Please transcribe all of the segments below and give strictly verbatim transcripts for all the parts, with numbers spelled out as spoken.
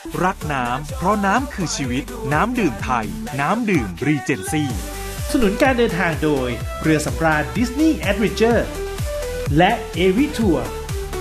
รักน้ำเพราะน้ำคือชีวิตน้ำดื่มไทยน้ำดื่มรีเจนซี่สนุนการเดินทางโดยเรือสำราญดิสนีย์แอดเวนเจอร์และเอวิทัวร์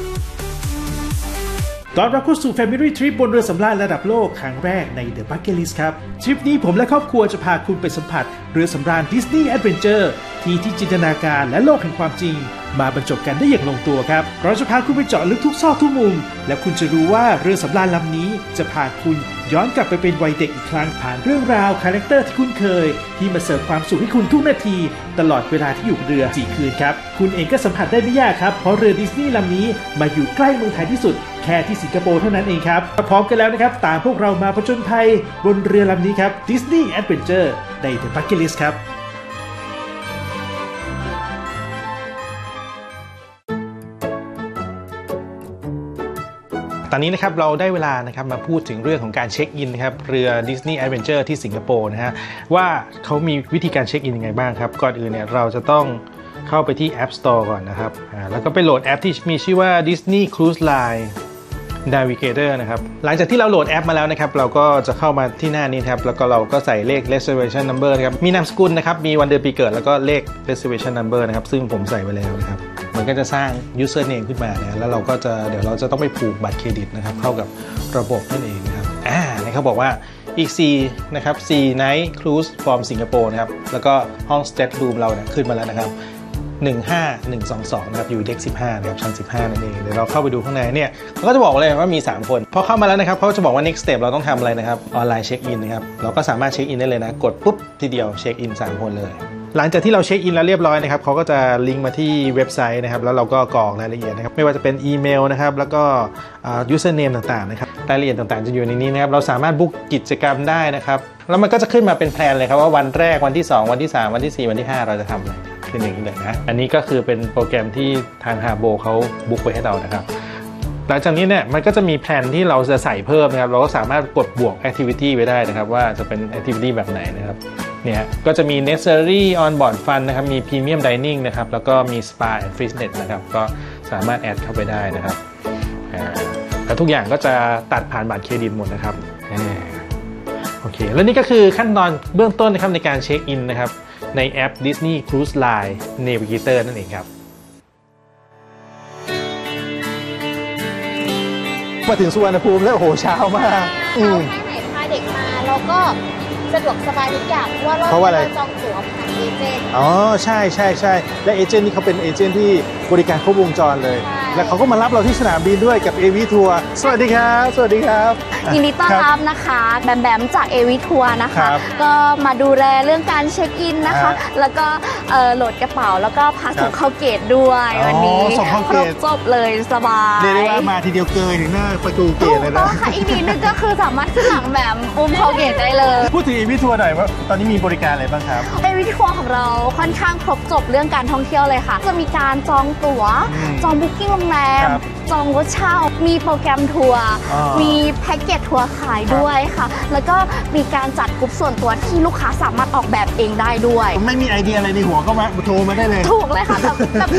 ตอนรับเข้าสู่ Family Trip บนเรือสำราญระดับโลกครั้งแรกใน The Bucket List ครับทริปนี้ผมและครอบครัวจะพาคุณไปสัมผัสเรือสำราญดิสนีย์แอดเวนเจอร์ที่ที่จินตนาการและโลกแห่งความจริงมาบรรจบกันได้อย่างลงตัวครับเราจะพาคุณไปเจาะลึกทุกซอกทุกมุมและคุณจะรู้ว่าเรือสำราญลำนี้จะพาคุณย้อนกลับไปเป็นวัยเด็กอีกครั้งผ่านเรื่องราวคาแรคเตอร์ที่คุ้นเคยที่มาเสิร์ฟความสุขให้คุณทุกนาทีตลอดเวลาที่อยู่เรือสี่คืนครับคุณเองก็สัมผัสได้ไม่ยากครับเพราะเรือดิสนีย์ลำนี้มาอยู่ใกล้เมืองไทยที่สุดแค่ที่สิงคโปร์เท่านั้นเองครับพร้อมกันแล้วนะครับตามพวกเรามาผจญภัยบนเรือลำนี้ครับ Disney Adventure ใน The Bucket List ครับตอนนี้นะครับเราได้เวลานะครับมาพูดถึงเรื่องของการเช็คอินนะครับเรือ Disney Adventure ที่สิงคโปร์นะฮะว่าเขามีวิธีการเช็คอินยังไงบ้างครับก่อนอื่นเนี่ยเราจะต้องเข้าไปที่ App Store ก่อนนะครับอ่าแล้วก็ไปโหลดแอปที่มีชื่อว่า Disney Cruise Line Navigator นะครับหลังจากที่เราโหลดแอปมาแล้วนะครับเราก็จะเข้ามาที่หน้านี้ครับแล้วก็เราก็ใส่เลข reservation number นะครับมีนามสกุลนะครับมีวันเดือนปีเกิดแล้วก็เลข reservation number นะครับซึ่งผมใส่ไว้แล้วนะครับมันก็จะสร้าง username ขึ้นมานะแล้วเราก็จะเดี๋ยวเราจะต้องไปผูกบัตรเครดิตนะครับเข้ากับระบบนั่นเองนะครับอ่านี่เขาบอกว่าอีกสี่นะครับสี่ night cruise from สิงคโปร์นะครับแล้วก็ห้อง stateroom เราเนี่ยขึ้นมาแล้วนะครับหนึ่งห้าหนึ่งสองสองนะครับอยู่เด็กสิบห้านะครับชั้นสิบห้านั่นเองเดี๋ยวเราเข้าไปดูข้างในเนี่ยเขาก็จะบอกเลยว่ามีสามคนพอเข้ามาแล้วนะครับเขาจะบอกว่า next step เราต้องทำอะไรนะครับออนไลน์เช็คอินนะครับเราก็สามารถเช็คอินได้เลยนะกดปุ๊บทีเดียวเช็คอินสามคนเลยหลังจากที่เราเช็คอินแล้วเรียบร้อยนะครับเขาก็จะลิงก์มาที่เว็บไซต์นะครับแล้วเราก็กรอกรายละเอียดนะครับไม่ว่าจะเป็นอีเมลนะครับแล้วก็ username ต่างๆนะครับรายละเอียดต่างๆจะอยู่ในนี้นะครับเราสามารถบุ๊กกิจกรรมได้นะครับแล้วมันก็จะขึ้นมาเป็นแพลนเลยครับว่าวันแรกวันที่สองวันที่สามวันที่สี่วันที่ห้าเราจะทำอะไรเป็นอย่างนี้เลยนะอันนี้ก็คือเป็นโปรแกรมที่ทางฮาโบเขาบุ๊กไว้ให้เรานะครับหลังจากนี้เนี่ยมันก็จะมีแพลนที่เราจะใส่เพิ่มนะครับเราก็สามารถกดบวก activity ไว้ได้นะครับว่าจะเป็น activity แบบไหนนะครับเนี่ยก็จะมี necessary on board fun นะครับมี premium dining นะครับแล้วก็มี spa and fitness นะครับก็สามารถแอดเข้าไปได้นะครับแล้วทุกอย่างก็จะตัดผ่านบัตรเครดิตหมดนะครับโอเคแล้วนี่ก็คือขั้นตอนเบื้องต้นนะครับในการเช็คอินนะครับในแอป Disney Cruise Line Navigator นั่นเองครับมาถึงสุวรรณภูมิแล้วโอ้โหเช้ามากเราแค่ไหนพาเด็กมาเราก็สะดวกสบายทุกอย่างเพราะว่าเราจองตั๋วผ่านเอเจนต์อ๋อใช่ใช่ใช่และเอเจนต์นี่เขาเป็นเอเจนต์ที่บริการครบวงจรเลยและเขาก็มารับเราที่สนามบินด้วยกับ เอ วี ทัวร์ สวัสดีครับสวัสดีครับยินดีต้อนรับนะคะแบมแบมจาก เอ วี ทัวร์ นะคะก็มาดูแลเรื่องการเช็คอินนะคะแล้วก็โหลดกระเป๋าแล้วก็พาส่งเข้าเกตด้วยวันนี้ครบจบเลยสบายเรียกได้ว่ามาทีเดียวเกยถึงหน้าประตูเกตเลยนะค่ะอีกนิดนึงก็คือสามารถขึ้นหลังแบบอุ้มเข้าเกตได้เลยพูดถึง เอ วี ทัวร์ หน่อยว่าตอนนี้มีบริการอะไรบ้างครับเอ วี ทัวร์ ของเราค่อนข้างครบจบเรื่องการท่องเที่ยวเลยค่ะจะมีการจองตั๋วจองบุ๊กิ้งโรงแรมจองรถเช่ามีโปรแกรมทัวร์มีแพ็กเกจทัวร์ขายด้วยค่ะแล้วก็มีการจัดกลุ่มส่วนตัวที่ลูกค้าสามารถออกแบบเองได้ด้วยไม่มีไอเดียอะไรในหัวก็มาโทรมาได้เลยถูกเลยค่ะแบบ